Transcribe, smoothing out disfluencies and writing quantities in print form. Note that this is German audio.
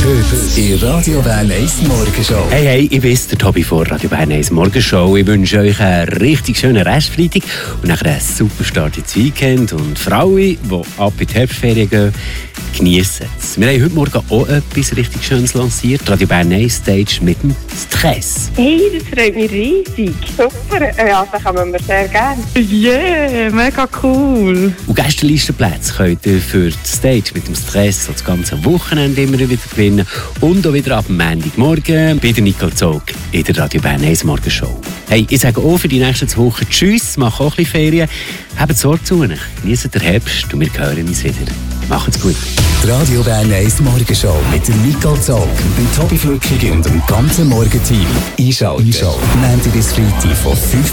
Heute in Radio Bern 1 Morgenshow. Hey, ich bin der Tobi von Radio Bern 1 Morgenshow. Ich wünsche euch einen richtig schönen Restfreitag und nachher einen super Start ins Weekend. Und für alle, die ab in die Herbstferien gehen, geniessen es. Wir haben heute Morgen auch etwas richtig Schönes lanciert. Radio Bern 1 Stage mit dem Stress. Hey, das freut mich riesig. Super, ja, das kommen wir sehr gerne. Yeah, mega cool. Und Gästelistenplätze könnt ihr für die Stage mit dem Stress das ganze Wochenende immer wieder gewinnen. Und auch wieder ab dem Montagmorgen bei der Nicole Zog in der Radio Bern 1 Morgenshow. Hey, ich sage auch für die nächsten 2 Wochen Tschüss, mache auch ein bisschen Ferien. Habt Sorge zu euch, genießt den Herbst und wir hören uns wieder. Macht's gut. Die Radio Bern 1 Morgenshow mit der Nicole Zog, dem Tobi Flückig und dem ganzen Morgenteam. Einschalten. Montag bis Freitag von 5